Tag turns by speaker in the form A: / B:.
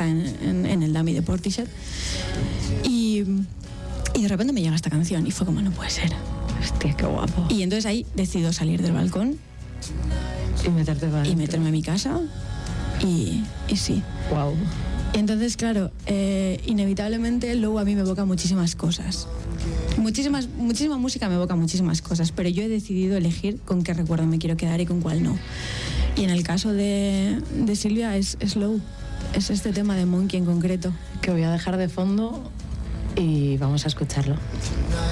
A: está en el dummy de Portishead. Y de repente me llega esta canción y fue como, no puede ser.
B: Hostia, qué guapo.
A: Y entonces ahí decido salir del balcón
B: Y meterte para
A: y meterme a mi casa y sí.
B: Wow.
A: Y entonces, claro, inevitablemente luego a mí me evoca muchísimas cosas. Muchísima música me evoca muchísimas cosas, pero yo he decidido elegir con qué recuerdo me quiero quedar y con cuál no. Y en el caso de Silvia es Slow, es este tema de Monkey en concreto.
B: Que voy a dejar de fondo y vamos a escucharlo.